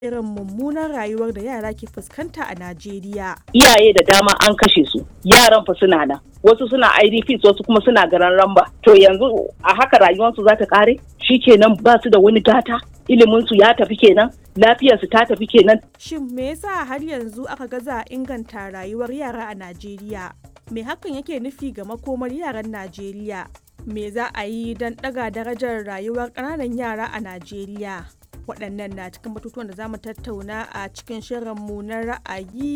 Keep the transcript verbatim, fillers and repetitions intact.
irin mummunar rayuwar da yara ke fuskanta a Najeriya. Iyaye da dama an kashe su, yaran fa suna nan, wasu suna I D Ps wasu kuma suna garan ramba. To yanzu a haka rayuwarsu za ta kare? Shikenan ba su da wani gata, iliminsu ya tafi kenan, lafiyarsu ta tafi kenan. Shin me yasa har yanzu aka gaza inganta rayuwar yara a Najeriya? Me hakan yake nufi ga makomar yaran Najeriya? Me za a yi don ɗaga darajar rayuwar ƙananan yara a Najeriya? Waɗannan na cikin batutuwan da za mu tattauna a cikin shirinmu na ra'ayi